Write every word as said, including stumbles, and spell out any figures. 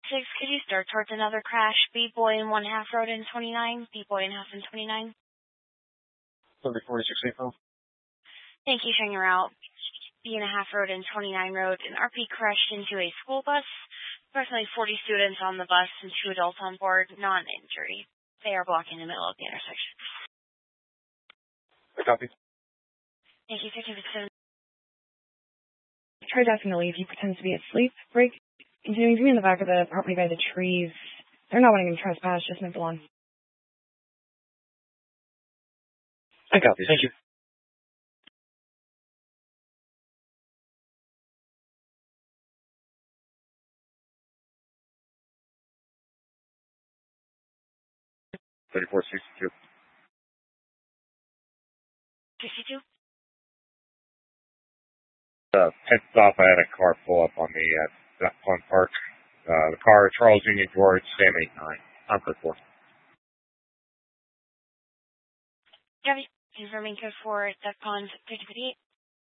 six, could you start towards another crash? B-Boy in one half road in twenty-nine. B-Boy in half in twenty-nine. Thunder forty-six April. Thank you, showing your route. B and a half road and twenty-nine road. An R P crashed into a school bus. Approximately forty students on the bus and two adults on board. Non-injury. They are blocking the middle of the intersection. I copy. Thank you, sir. Try definitely if he pretends to be asleep. Break. Continuing to be in the back of the property by the trees. They're not wanting him to trespass, just move along. I copy. Thank you. thirty-four sixty-two. sixty-two? Uh, pit stop, I had a car pull up on me at that Pond Park. Uh, the car, Charles Union George, Sam eight nine. I'm for four. Copy. Confirming code for Duck Pond thirty fifty-eight.